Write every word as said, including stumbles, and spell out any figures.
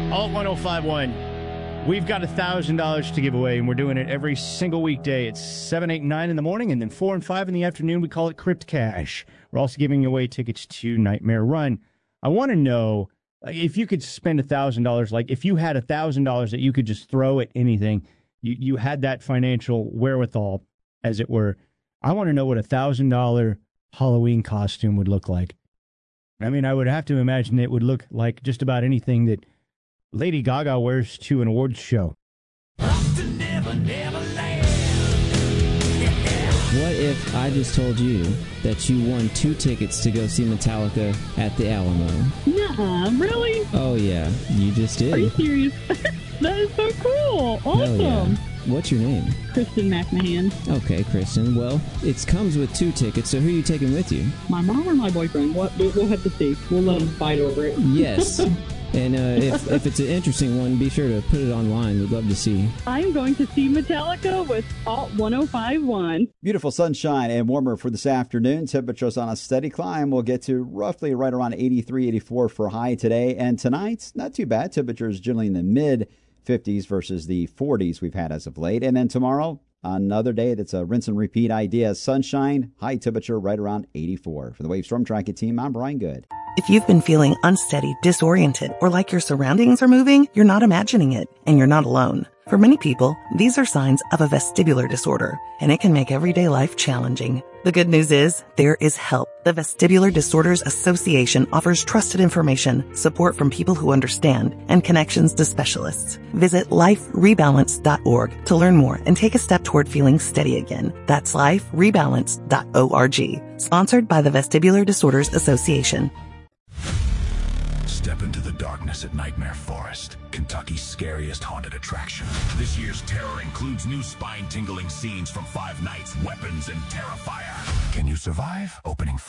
Alt ten fifty-one. We've got one thousand dollars to give away, and we're doing it every single weekday. It's seven, eight, nine in the morning, and then four and five in the afternoon. We call it Crypt Cash. We're also giving away tickets to Nightmare Run. I want to know, if you could spend one thousand dollars, like if you had one thousand dollars that you could just throw at anything, you, you had that financial wherewithal, as it were. I want to know what a one thousand dollars Halloween costume would look like. I mean, I would have to imagine it would look like just about anything that Lady Gaga wears to an awards show. Never, never land. What if I just told you that you won two tickets to go see Metallica at the Alamo? Nuh-uh, really? Oh, yeah. You just did. Are you serious? That is so cool. Awesome. Hell yeah. What's your name? Kristen McMahon. Okay, Kristen. Well, it comes with two tickets, so who are you taking with you? My mom or my boyfriend? What? We'll have to see. We'll let them fight over it. Yes. And uh, if, if it's an interesting one, be sure to put it online. We'd love to see. I'm going to see Metallica with Alt ten fifty-one. Beautiful sunshine and warmer for this afternoon. Temperatures on a steady climb. We'll get to roughly right around eighty-three, eighty-four for high today. And tonight, not too bad. Temperatures generally in the mid fifties versus the forties we've had as of late. And then tomorrow, another day that's a rinse and repeat idea. Sunshine, high temperature right around eighty-four. For the Wave Storm Tracker team, I'm Brian Good. If you've been feeling unsteady, disoriented, or like your surroundings are moving, you're not imagining it, and you're not alone. For many people, these are signs of a vestibular disorder, and it can make everyday life challenging. The good news is, there is help. The Vestibular Disorders Association offers trusted information, support from people who understand, and connections to specialists. Visit life rebalance dot org to learn more and take a step toward feeling steady again. That's life rebalance dot org. Sponsored by the Vestibular Disorders Association. Step into the darkness at Nightmare Forest, Kentucky's scariest haunted attraction. This year's terror includes new spine-tingling scenes from Five Nights, weapons, and Terrifier. Can you survive? Opening